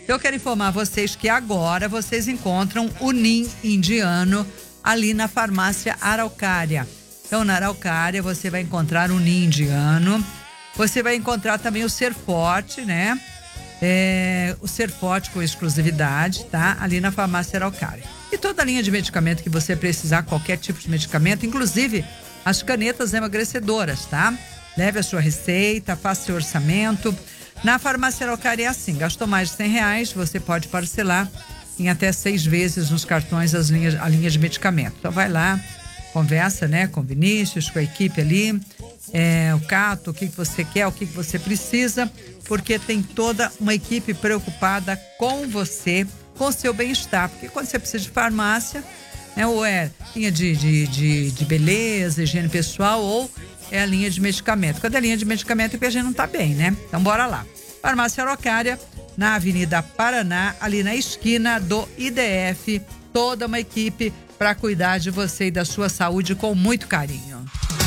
Eu quero informar vocês que agora vocês encontram o NIM indiano ali na farmácia Araucária. Então, na Araucária, você vai encontrar o NIM indiano. Você vai encontrar também o Ser Forte, né? O Ser Forte com exclusividade, tá? Ali na farmácia Araucária. E toda a linha de medicamento que você precisar, qualquer tipo de medicamento, inclusive as canetas emagrecedoras, tá? Leve a sua receita, faça seu orçamento. Na farmácia Araucária é assim, gastou mais de R$100, você pode parcelar em até 6 vezes nos cartões a linha de medicamento. Então vai lá, conversa, né, com o Vinícius, com a equipe ali, o Cato, o que você quer, o que você precisa, porque tem toda uma equipe preocupada com você, com o seu bem-estar. Porque quando você precisa de farmácia, né, ou é linha de beleza, higiene pessoal, ou é a linha de medicamento. Quando é linha de medicamento é porque a gente não tá bem, né? Então bora lá. Farmácia Araucária, na Avenida Paraná, ali na esquina do IDF. Toda uma equipe para cuidar de você e da sua saúde com muito carinho.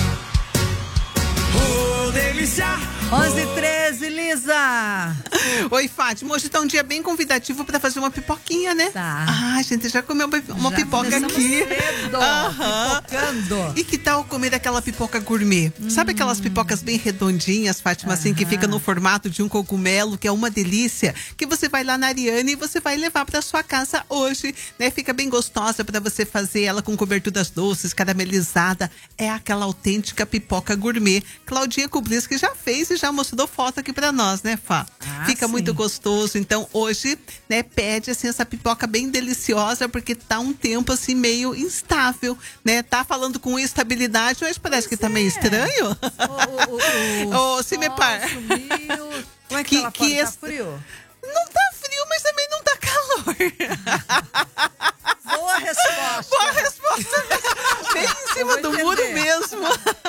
Oh, delícia! 11h13, Lisa! Oi, Fátima. Hoje tá um dia bem convidativo pra fazer uma pipoquinha, né? Tá. Ah, a gente já comeu uma pipoca aqui. Cedo, pipocando. E que tal comer aquela pipoca gourmet? Sabe aquelas pipocas bem redondinhas, Fátima, assim, que fica no formato de um cogumelo, que é uma delícia, que você vai lá na Ariane e você vai levar pra sua casa hoje, né? Fica bem gostosa pra você fazer ela com coberturas doces, caramelizada. É aquela autêntica pipoca gourmet. Claudinha Kublinski já fez e já mostrou foto aqui pra nós, né, Fá? Fica sim. muito gostoso. Então, hoje, né, pede, assim, essa pipoca bem deliciosa, porque tá um tempo, assim, meio instável, né? Tá falando com instabilidade, mas parece que tá meio estranho. Ô, Cimepar. Como é que tá lá fora? Tá frio? Não tá frio, mas também não tá calor. Boa resposta. Boa resposta mesmo. Bem em cima do muro mesmo.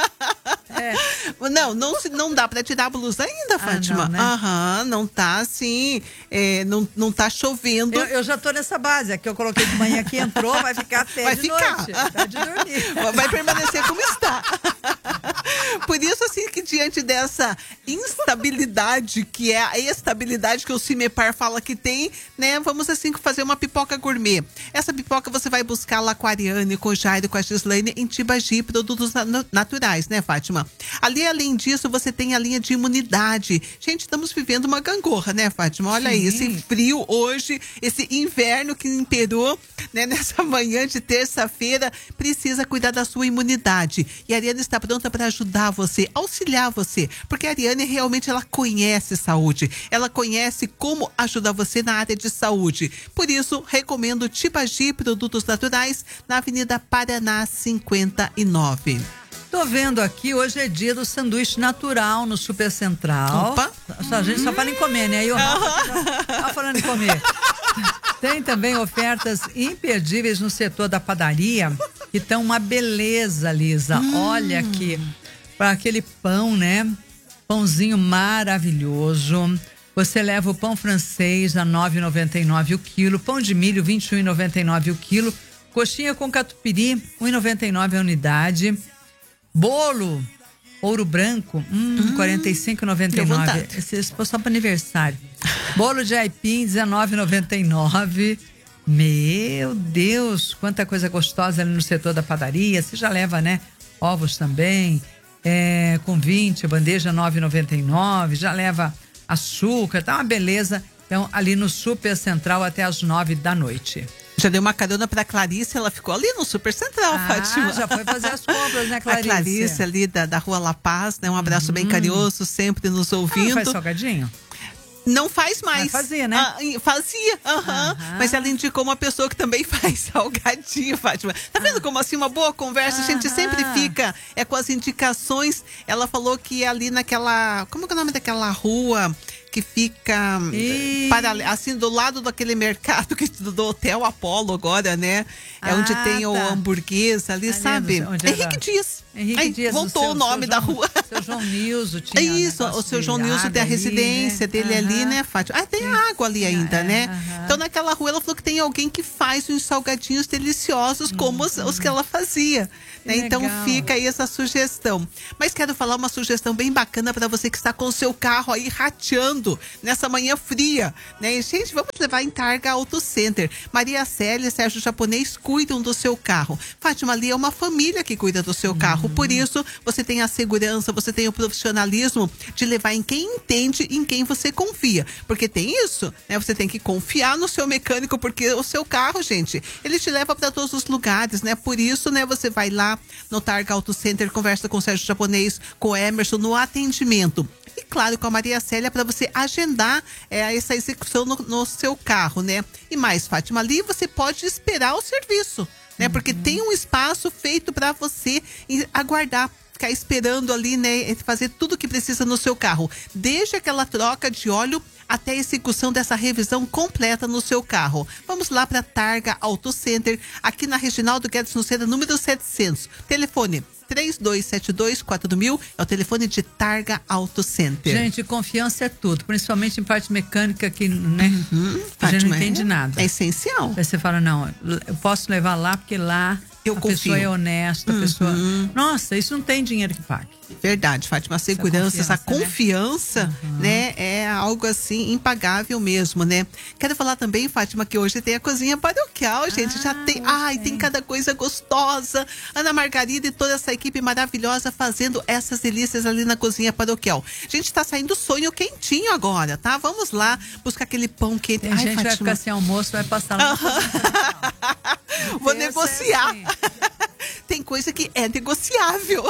Não dá pra tirar a blusa ainda, Fátima. Não tá assim, não tá chovendo. Eu já tô nessa base, aqui eu coloquei de manhã que entrou, vai ficar até de noite. Tá de dormir. Vai permanecer como está. Por isso, assim, que diante dessa instabilidade, que é a estabilidade que o Cimepar fala que tem, né? Vamos, assim, fazer uma pipoca gourmet. Essa pipoca você vai buscar lá com a Ariane, com o Jairo, com a Gislaine, em Tibagi, produtos naturais, né, Fátima? Ali, além disso, você tem a linha de imunidade. Gente, estamos vivendo uma gangorra, né, Fátima? Olha aí, esse frio hoje, esse inverno que imperou, né, nessa manhã de terça-feira, precisa cuidar da sua imunidade. E a Ariane está pronta para ajudar você, auxiliar você, porque a Ariane realmente ela conhece saúde, ela conhece como ajudar você na área de saúde. Por isso, recomendo Tibagi Produtos Naturais na Avenida Paraná 59. Tô vendo aqui, hoje é dia do sanduíche natural no Super Central. Opa! A gente só fala em comer, né? Aí o Rafa tá falando em comer. Tem também ofertas imperdíveis no setor da padaria, que estão uma beleza, Lisa. Olha aqui, para aquele pão, né? Pãozinho maravilhoso. Você leva o pão francês a R$ 9,99 o quilo, pão de milho R$ 21,99 o quilo, coxinha com catupiry R$ 1,99 a unidade. Bolo ouro branco, R$ 45,99. Esse foi só para aniversário. Bolo de aipim, R$ 19,99. Meu Deus, quanta coisa gostosa ali no setor da padaria. Você já leva, né? Ovos também, com 20, bandeja R$ 9,99. Já leva açúcar, tá uma beleza. Então, ali no Super Central até as 9 da noite. Já deu uma carona pra Clarice, ela ficou ali no Super Central, Fátima. Já foi fazer as compras, né, Clarice? A Clarice ali da Rua La Paz, né? Um abraço bem carinhoso, sempre nos ouvindo. Não faz salgadinho? Não faz mais. Mas fazia, né? Fazia, mas ela indicou uma pessoa que também faz salgadinho, Fátima. Tá vendo como assim, uma boa conversa, a gente sempre fica com as indicações. Ela falou que ali naquela, como que é o nome daquela rua que fica assim do lado daquele mercado do Hotel Apollo agora, né? É onde tem o hamburguês ali, sabe? Henrique Dias. Henrique Dias. Voltou o nome da rua. Seu João Nilson tinha isso, o seu João Nilson tem a residência dele ali, né, Fátima? Tem água ali ainda, né? Então naquela rua ela falou que tem alguém que faz uns salgadinhos deliciosos como os que ela fazia. né? Então legal. fica aí essa sugestão. Mas quero falar uma sugestão bem bacana para você que está com o seu carro aí rateando nessa manhã fria, né? E, gente, vamos levar em Targa Auto Center. Maria Célia e Sérgio Japonês cuidam do seu carro. Fátima, ali é uma família que cuida do seu carro. Por isso, você tem a segurança, você tem o profissionalismo de levar em quem entende, em quem você confia. Porque tem isso, né? Você tem que confiar no seu mecânico, porque o seu carro, gente, ele te leva para todos os lugares, né? Por isso, né, você vai lá no Targa Auto Center, conversa com o Sérgio Japonês, com o Emerson no atendimento. E claro, com a Maria Célia para você agendar essa execução no seu carro, né? E mais, Fátima, ali você pode esperar o serviço, né? Porque tem um espaço feito para você aguardar, ficar esperando ali, né? Fazer tudo o que precisa no seu carro. Desde aquela troca de óleo até a execução dessa revisão completa no seu carro. Vamos lá para Targa Auto Center, aqui na Reginaldo Guedes Nuceda, número 700. Telefone 3272-4000 é o telefone de Targa Auto Center. Gente, confiança é tudo, principalmente em parte mecânica que, né, a gente não entende nada. É essencial. Aí você fala, não, eu posso levar lá porque lá eu confio. Pessoa é honesta, a pessoa... Nossa, isso não tem dinheiro que pague. Verdade, Fátima, a segurança, essa confiança, né, é algo assim impagável mesmo, né? Quero falar também, Fátima, que hoje tem a cozinha paroquial, gente, já tem, tem cada coisa gostosa. Ana Margarida e toda essa equipe maravilhosa fazendo essas delícias ali na cozinha paroquial. Gente, tá saindo sonho quentinho agora, tá? Vamos lá buscar aquele pão quente. Tem gente que vai ficar sem almoço, vai passar lá. Vou negociar. Assim. Tem coisa que é negociável.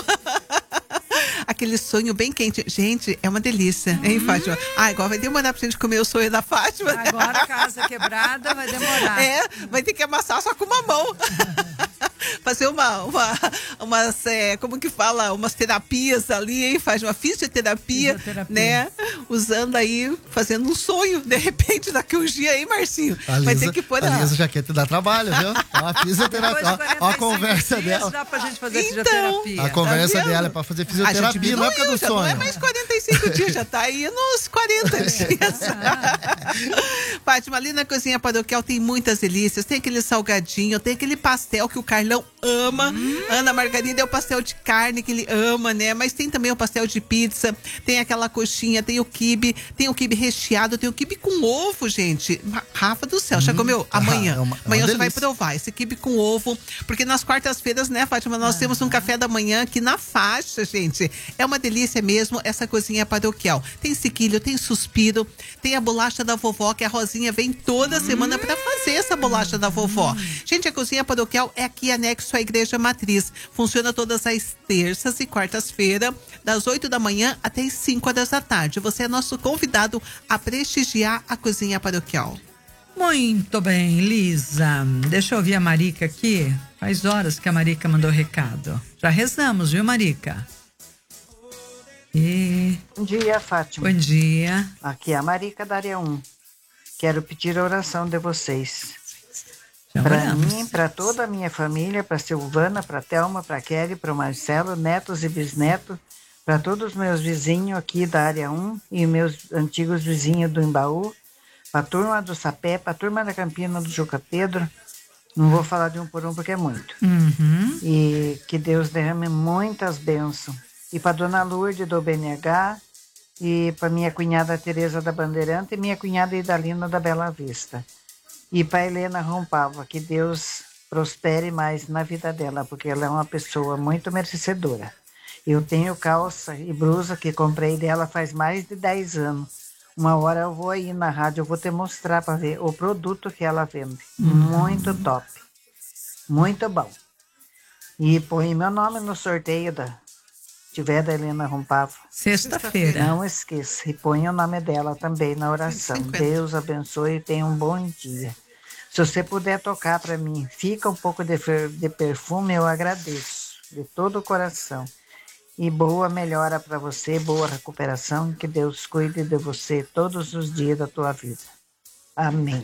Aquele sonho bem quente. Gente, é uma delícia, hein, Fátima? Agora vai demorar pra gente comer o sonho da Fátima. Agora a casa quebrada vai demorar. Vai ter que amassar só com uma mão. Fazer umas, como que fala? Umas terapias ali, hein? Faz uma fisioterapia, né? Usando aí, fazendo um sonho, de repente, daqui uns dias aí, Marcinho. Vai ter que pôr a Lisa já quer te dar trabalho, viu? Uma fisioterapia. Ó a conversa dela. Dá pra gente fazer fisioterapia. A conversa dela é pra fazer fisioterapia, não é época do sonho. Não é mais 45 dias, já tá aí nos 40 dias. Fátima, ali na cozinha paroquial tem muitas delícias. Tem aquele salgadinho, tem aquele pastel que o Carlão ama. Ana Margarida é o pastel de carne que ele ama, né? Mas tem também o pastel de pizza, tem aquela coxinha, tem o quibe recheado, tem o quibe com ovo, gente. Rafa do céu, já comeu? Amanhã. Amanhã você vai provar esse quibe com ovo, porque nas quartas-feiras, né, Fátima, nós temos um café da manhã aqui na faixa, gente. É uma delícia mesmo essa cozinha paroquial. Tem sequilho, tem suspiro, tem a bolacha da vovó, que a Rosinha vem toda semana para fazer essa bolacha da vovó. Gente, a cozinha paroquial é aqui anexo à Igreja Matriz. Funciona todas as terças e quartas-feiras, das 8 da manhã até as 5 horas da tarde. Você é nosso convidado a prestigiar a cozinha paroquial. Muito bem, Lisa. Deixa eu ouvir a Marica aqui. Faz horas que a Marica mandou recado. Já rezamos, viu, Marica? Bom dia, Fátima. Bom dia. Aqui é a Marica da área 1. Quero pedir a oração de vocês. Para mim, para toda a minha família, para Silvana, para Thelma, para Kelly, para o Marcelo, netos e bisnetos, para todos os meus vizinhos aqui da área 1 e meus antigos vizinhos do Embaú, para a turma do Sapé, para a turma da Campina do Juca Pedro. Não vou falar de um por um porque é muito. E que Deus derrame muitas bênçãos. E para dona Lourdes do BNH, e para minha cunhada Tereza da Bandeirante e minha cunhada Idalina da Bela Vista. E para Helena Rompava, que Deus prospere mais na vida dela, porque ela é uma pessoa muito merecedora. Eu tenho calça e blusa que comprei dela faz mais de 10 anos. Uma hora eu vou aí na rádio, eu vou te mostrar para ver o produto que ela vende. Muito top. Muito bom. E põe meu nome no sorteio tiver da Helena Rompava. Sexta-feira. Não esqueça. E põe o nome dela também na oração. 150. Deus abençoe e tenha um bom dia. Se você puder tocar para mim, fica um pouco de perfume, eu agradeço. De todo o coração. E boa melhora para você, boa recuperação. Que Deus cuide de você todos os dias da tua vida. Amém.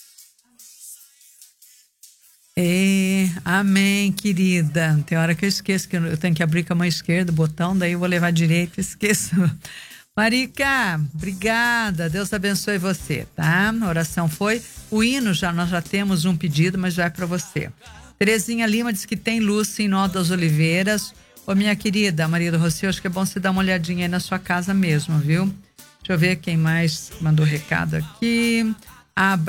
Amém, querida. Tem hora que eu esqueço que eu tenho que abrir com a mão esquerda o botão, daí eu vou levar direito e esqueço. Marica, obrigada. Deus abençoe você, tá? A oração foi. O hino nós já temos um pedido, mas já é para você. Terezinha Lima diz que tem luz sim, Nó das Oliveiras. Ô, minha querida Maria do Rocio, acho que é bom você dar uma olhadinha aí na sua casa mesmo, viu? Deixa eu ver quem mais mandou recado aqui. A